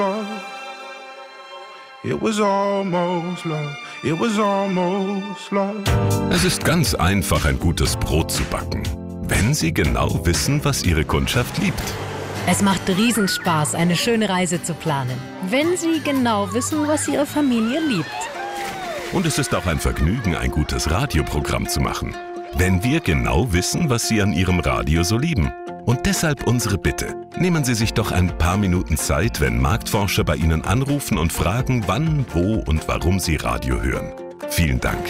It was almost love. It was almost love. Es ist ganz einfach, ein gutes Brot zu backen, wenn Sie genau wissen, was Ihre Kundschaft liebt. Es macht Riesenspaß, eine schöne Reise zu planen, wenn Sie genau wissen, was Ihre Familie liebt. Und es ist auch ein Vergnügen, ein gutes Radioprogramm zu machen, wenn wir genau wissen, was Sie an Ihrem Radio so lieben. Und deshalb unsere Bitte. Nehmen Sie sich doch ein paar Minuten Zeit, wenn Marktforscher bei Ihnen anrufen und fragen, wann, wo und warum Sie Radio hören. Vielen Dank.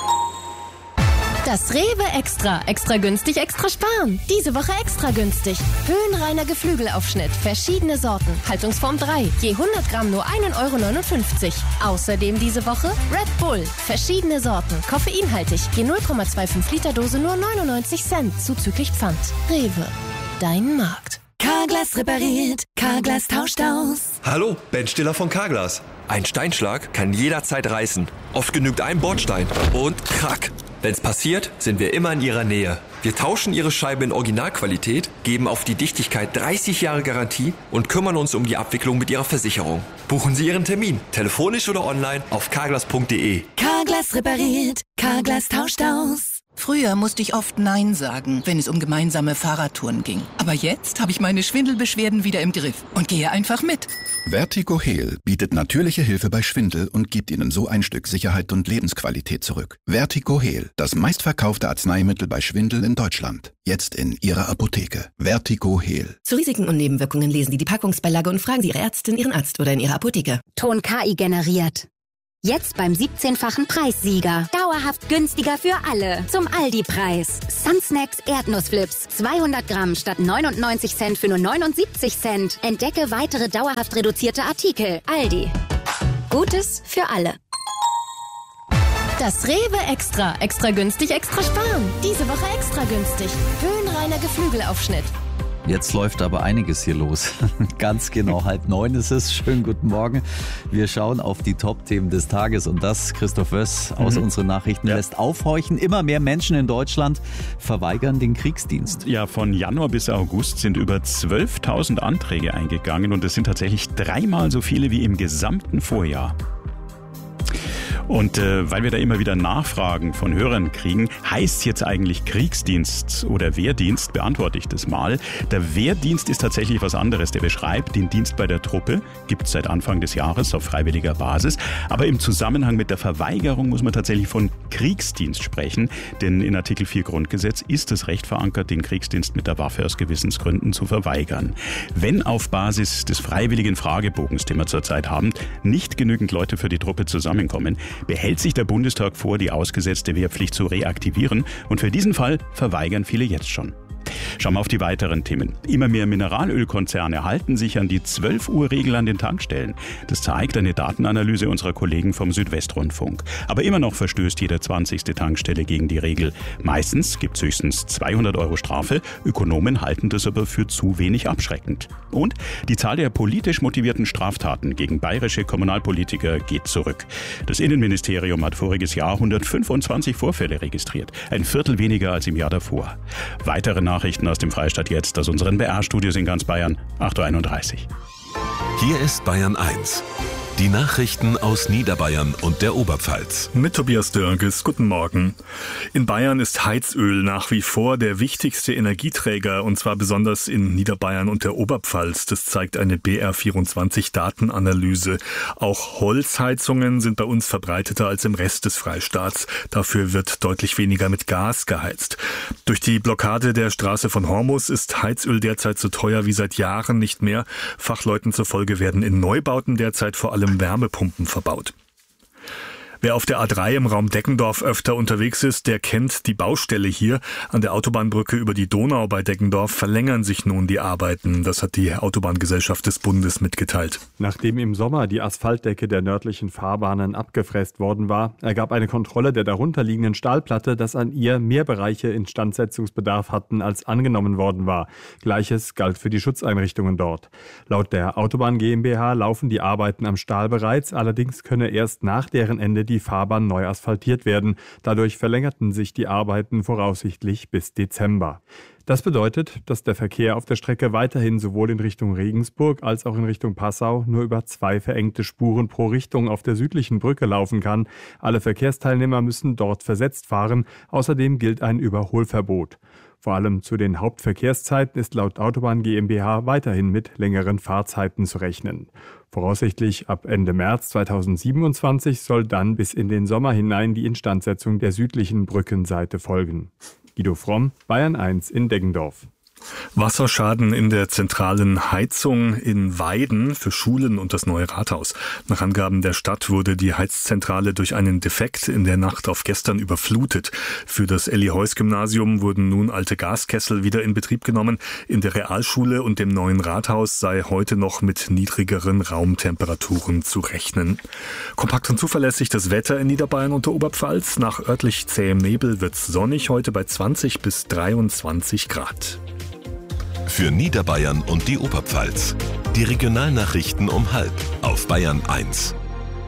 Das Rewe Extra. Extra günstig, extra sparen. Diese Woche extra günstig. Höhenreiner Geflügelaufschnitt. Verschiedene Sorten. Haltungsform 3. Je 100 Gramm nur 1,59 €. Außerdem diese Woche Red Bull. Verschiedene Sorten. Koffeinhaltig. Je 0,25 Liter Dose nur 99 Cent. Zuzüglich Pfand. Rewe. Dein Markt. Carglass repariert, Carglass tauscht aus. Hallo, Ben Stiller von Carglass. Ein Steinschlag kann jederzeit reißen. Oft genügt ein Bordstein und krack. Wenn's passiert, sind wir immer in Ihrer Nähe. Wir tauschen Ihre Scheibe in Originalqualität, geben auf die Dichtigkeit 30 Jahre Garantie und kümmern uns um die Abwicklung mit Ihrer Versicherung. Buchen Sie Ihren Termin, telefonisch oder online auf carglass.de. Carglass repariert, Carglass tauscht aus. Früher musste ich oft Nein sagen, wenn es um gemeinsame Fahrradtouren ging. Aber jetzt habe ich meine Schwindelbeschwerden wieder im Griff und gehe einfach mit. Vertigo Heal bietet natürliche Hilfe bei Schwindel und gibt Ihnen so ein Stück Sicherheit und Lebensqualität zurück. Vertigo Heal, das meistverkaufte Arzneimittel bei Schwindel in Deutschland. Jetzt in Ihrer Apotheke. Vertigo Heal. Zu Risiken und Nebenwirkungen lesen Sie die Packungsbeilage und fragen Sie Ihre Ärztin, Ihren Arzt oder in Ihrer Apotheke. Ton KI generiert. Jetzt beim 17-fachen Preissieger. Dauerhaft günstiger für alle. Zum Aldi-Preis. Sunsnacks Erdnussflips. 200 Gramm statt 99 Cent für nur 79 Cent. Entdecke weitere dauerhaft reduzierte Artikel. Aldi. Gutes für alle. Das Rewe Extra. Extra günstig, extra sparen. Diese Woche extra günstig. Höhenreiner Geflügelaufschnitt. Jetzt läuft aber einiges hier los. Ganz genau, 8:30 ist es. Schönen guten Morgen. Wir schauen auf die Top-Themen des Tages und das, Christoph Wöss aus unseren Nachrichten lässt aufhorchen. Immer mehr Menschen in Deutschland verweigern den Kriegsdienst. Ja, von Januar bis August sind über 12.000 Anträge eingegangen und es sind tatsächlich 3-mal so viele wie im gesamten Vorjahr. Und weil wir da immer wieder Nachfragen von Hörern kriegen, heißt jetzt eigentlich Kriegsdienst oder Wehrdienst, beantworte ich das mal. Der Wehrdienst ist tatsächlich was anderes. Der beschreibt den Dienst bei der Truppe, gibt es seit Anfang des Jahres auf freiwilliger Basis. Aber im Zusammenhang mit der Verweigerung muss man tatsächlich von Kriegsdienst sprechen. Denn in Artikel 4 Grundgesetz ist das Recht verankert, den Kriegsdienst mit der Waffe aus Gewissensgründen zu verweigern. Wenn auf Basis des freiwilligen Fragebogens, den wir zurzeit haben, nicht genügend Leute für die Truppe zusammenkommen, behält sich der Bundestag vor, die ausgesetzte Wehrpflicht zu reaktivieren. Und für diesen Fall verweigern viele jetzt schon. Schauen wir auf die weiteren Themen. Immer mehr Mineralölkonzerne halten sich an die 12-Uhr-Regel an den Tankstellen. Das zeigt eine Datenanalyse unserer Kollegen vom Südwestrundfunk. Aber immer noch verstößt jede 20. Tankstelle gegen die Regel. Meistens gibt es höchstens 200 € Strafe. Ökonomen halten das aber für zu wenig abschreckend. Und die Zahl der politisch motivierten Straftaten gegen bayerische Kommunalpolitiker geht zurück. Das Innenministerium hat voriges Jahr 125 Vorfälle registriert. Ein Viertel weniger als im Jahr davor. Weitere Nachrichten aus dem Freistaat jetzt aus unseren BR-Studios in ganz Bayern, 8:31 Uhr. Hier ist Bayern 1. Die Nachrichten aus Niederbayern und der Oberpfalz. Mit Tobias Dörges, guten Morgen. In Bayern ist Heizöl nach wie vor der wichtigste Energieträger, und zwar besonders in Niederbayern und der Oberpfalz. Das zeigt eine BR24-Datenanalyse. Auch Holzheizungen sind bei uns verbreiteter als im Rest des Freistaats. Dafür wird deutlich weniger mit Gas geheizt. Durch die Blockade der Straße von Hormus ist Heizöl derzeit so teuer wie seit Jahren nicht mehr. Fachleuten zufolge werden in Neubauten derzeit vor allem Wärmepumpen verbaut. Wer auf der A3 im Raum Deggendorf öfter unterwegs ist, der kennt die Baustelle hier. An der Autobahnbrücke über die Donau bei Deggendorf verlängern sich nun die Arbeiten. Das hat die Autobahngesellschaft des Bundes mitgeteilt. Nachdem im Sommer die Asphaltdecke der nördlichen Fahrbahnen abgefräst worden war, ergab eine Kontrolle der darunterliegenden Stahlplatte, dass an ihr mehr Bereiche Instandsetzungsbedarf hatten, als angenommen worden war. Gleiches galt für die Schutzeinrichtungen dort. Laut der Autobahn GmbH laufen die Arbeiten am Stahl bereits, allerdings könne erst nach deren Ende die die Fahrbahn neu asphaltiert werden. Dadurch verlängerten sich die Arbeiten voraussichtlich bis Dezember. Das bedeutet, dass der Verkehr auf der Strecke weiterhin sowohl in Richtung Regensburg als auch in Richtung Passau nur über 2 verengte Spuren pro Richtung auf der südlichen Brücke laufen kann. Alle Verkehrsteilnehmer müssen dort versetzt fahren. Außerdem gilt ein Überholverbot. Vor allem zu den Hauptverkehrszeiten ist laut Autobahn GmbH weiterhin mit längeren Fahrzeiten zu rechnen. Voraussichtlich ab Ende März 2027 soll dann bis in den Sommer hinein die Instandsetzung der südlichen Brückenseite folgen. Guido Fromm, Bayern 1 in Deggendorf. Wasserschaden in der zentralen Heizung in Weiden für Schulen und das neue Rathaus. Nach Angaben der Stadt wurde die Heizzentrale durch einen Defekt in der Nacht auf gestern überflutet. Für das Elli-Heuss-Gymnasium wurden nun alte Gaskessel wieder in Betrieb genommen. In der Realschule und dem neuen Rathaus sei heute noch mit niedrigeren Raumtemperaturen zu rechnen. Kompakt und zuverlässig das Wetter in Niederbayern und der Oberpfalz. Nach örtlich zähem Nebel wird's sonnig, heute bei 20 bis 23 Grad. Für Niederbayern und die Oberpfalz. Die Regionalnachrichten um 12:30 auf Bayern 1.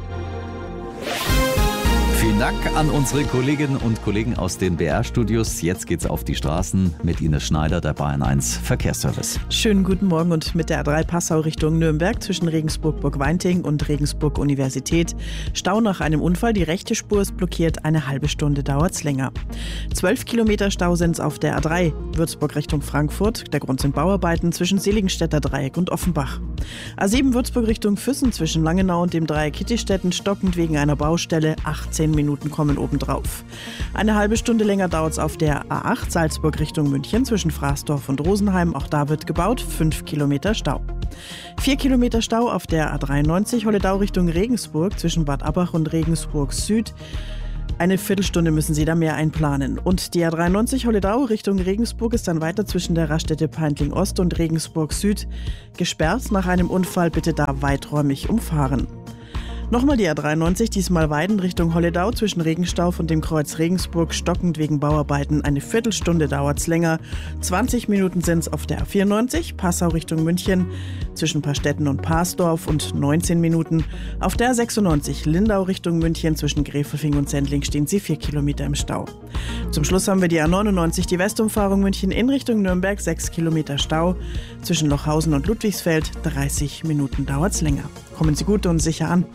Vielen Dank an unsere Kolleginnen und Kollegen aus den BR-Studios. Jetzt geht's auf die Straßen mit Ines Schneider, der Bayern 1 Verkehrsservice. Schönen guten Morgen und mit der A3 Passau Richtung Nürnberg zwischen Regensburg-Burgweinting und Regensburg-Universität. Stau nach einem Unfall, die rechte Spur ist blockiert, eine halbe Stunde dauert's länger. 12 Kilometer Stau sind's auf der A3 Würzburg Richtung Frankfurt. Der Grund sind Bauarbeiten zwischen Seligenstädter Dreieck und Offenbach. A7 Würzburg Richtung Füssen zwischen Langenau und dem Dreieck Kittistetten stockend wegen einer Baustelle. 18 Minuten kommen obendrauf. Eine halbe Stunde länger dauert es auf der A8 Salzburg Richtung München zwischen Fraßdorf und Rosenheim. Auch da wird gebaut. 5 Kilometer Stau. 4 Kilometer Stau auf der A93 Holledau Richtung Regensburg zwischen Bad Abbach und Regensburg Süd. Eine Viertelstunde müssen Sie da mehr einplanen. Und die A93 Holledau Richtung Regensburg ist dann weiter zwischen der Raststätte Peintling Ost und Regensburg Süd gesperrt. Nach einem Unfall bitte da weiträumig umfahren. Nochmal die A93, diesmal Weiden Richtung Holledau zwischen Regenstauf und dem Kreuz Regensburg, stockend wegen Bauarbeiten. Eine Viertelstunde dauert's länger. 20 Minuten sind's auf der A94, Passau Richtung München zwischen Paarstetten und Parsdorf und 19 Minuten. Auf der A96 Lindau Richtung München zwischen Gräfelfing und Sendling stehen Sie 4 Kilometer im Stau. Zum Schluss haben wir die A99, die Westumfahrung München in Richtung Nürnberg, 6 Kilometer Stau. Zwischen Lochhausen und Ludwigsfeld 30 Minuten dauert's länger. Kommen Sie gut und sicher an.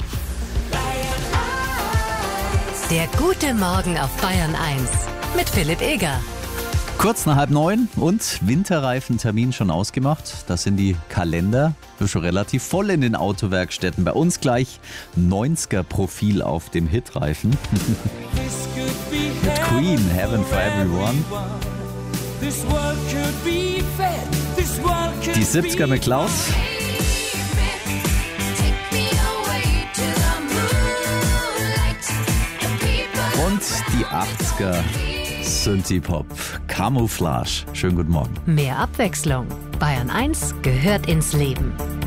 Der gute Morgen auf Bayern 1 mit Philipp Eger. Kurz nach 8:30 und Winterreifentermin schon ausgemacht. Das sind die Kalender schon relativ voll in den Autowerkstätten. Bei uns gleich 90er-Profil auf dem Hitreifen. Mit Queen, Heaven for Everyone. Die 70er mit Klaus. Und die 80er Synthie-Pop, Camouflage. Schönen guten Morgen. Mehr Abwechslung. Bayern 1 gehört ins Leben.